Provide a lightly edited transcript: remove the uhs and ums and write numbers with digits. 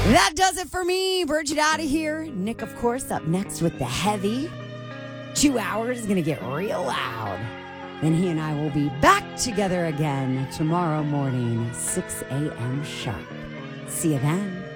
That does it for me. Bridget out of here. Nick, of course, up next with the heavy. 2 hours is going to get real loud. Then he and I will be back together again tomorrow morning, 6 a.m. sharp. See you then.